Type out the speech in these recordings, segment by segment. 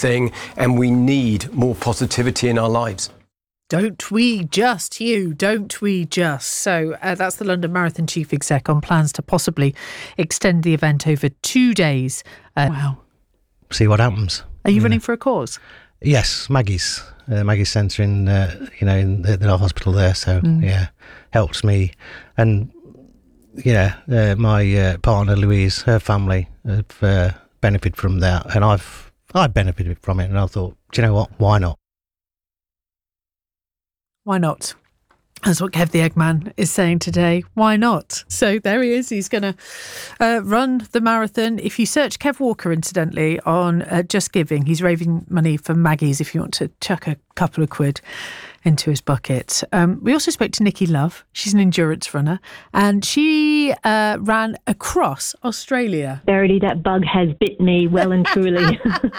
thing, and we need more positivity in our lives. Don't we just, Hugh? Don't we just? So that's the London Marathon Chief Exec on plans to possibly extend the event over 2 days. Wow. See what happens. Are you running for a cause? Yes, Maggie's Centre in in the hospital there. So helps me, and my partner Louise, her family have benefited from that, and I benefited from it, and I thought, do you know what? Why not? Why not? That's what Kev the Eggman is saying today. Why not? So there he is. He's going to run the marathon. If you search Kev Walker, incidentally, on Just Giving, he's raising money for Maggie's if you want to chuck a couple of quid into his bucket. We also spoke to Nikki Love. She's an endurance runner, and she ran across Australia. Verily, that bug has bit me well and truly.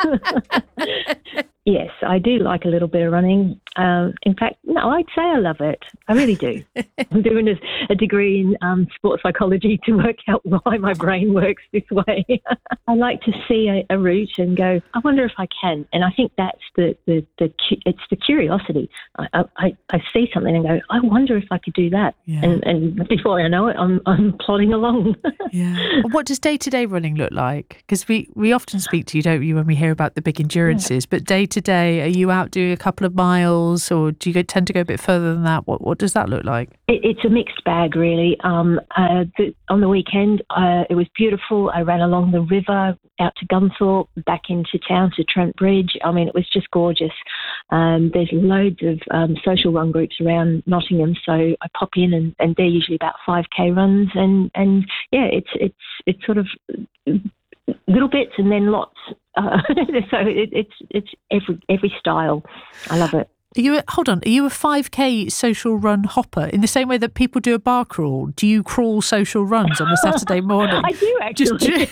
Yes, I do like a little bit of running. In fact, no, I'd say I love it. I really do. I'm doing a degree in sports psychology to work out why my brain works this way. I like to see a route and go, I wonder if I can. And I think that's it's the curiosity. I see something and go, I wonder if I could do that. Yeah. And before I know it, I'm plodding along. Yeah. What does day-to-day running look like? Because we often speak to you, don't you, when we hear about the big endurances, but day-to-day, are you out doing a couple of miles, or do you tend to go a bit further than that? What does that look like? It's a mixed bag, really. On the weekend, it was beautiful. I ran along the river out to Gunthorpe, back into town to Trent Bridge. I mean, it was just gorgeous. There's loads of social run groups around Nottingham, so I pop in and they're usually about 5K runs, and yeah, it's sort of little bits and then lots. So it's every style. I love it. Are you a 5K social run hopper in the same way that people do a bar crawl? Do you crawl social runs on a Saturday morning? I do, actually.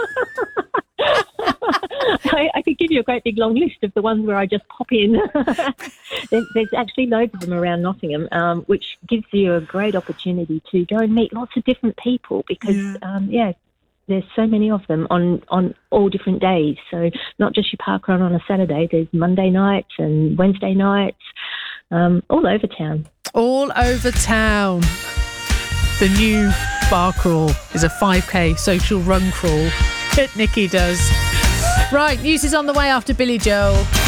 I could give you a great big long list of the ones where I just pop in. There's actually loads of them around Nottingham, which gives you a great opportunity to go and meet lots of different people because, there's so many of them on all different days. So not just your park run on a Saturday, there's Monday nights and Wednesday nights, all over town. All over town. The new bar crawl is a 5K social run crawl that Nikki does. Right, news is on the way after Billy Joel.